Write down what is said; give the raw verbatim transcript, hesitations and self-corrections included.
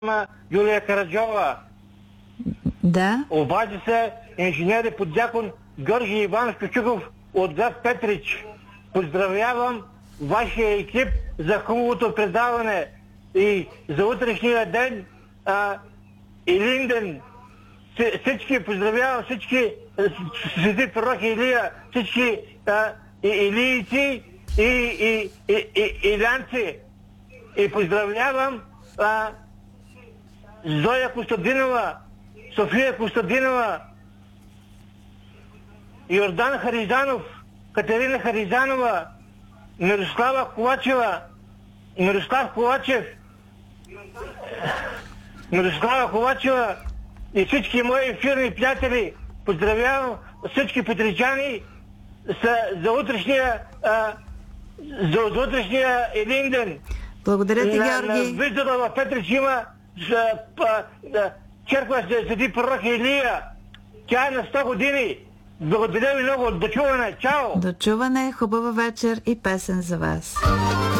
на Юлия Караджова. Да. Обади се инженери поддякон Георги Иванов Кючуков от град Петрич. Поздравявам вашия екип за хубавото предаване и за утрешния ден а, Илинден. Всички поздравявам, всички свети пророк Илия, всички а, и, илийци и, и, и, и, илянци. И поздравявам а, Зоя Костадинова, София Костадинова, Йордан Харизанов, Катерина Харизанова, Мирослава Ковачева, Мирослав Ковачев, Мирослава Ковачева и всички мои фирми приятели. Поздравявам всички петричани за, за утрешния а, за, за утрешния Илинден. Благодаря ти, на, Георги. На виждата в Петрич има за, а, да, черква за Свети пророк Илия. Тя е на сто години. Благодаря ви много. До чуване. Чао! До чуване, хубава вечер и песен за вас.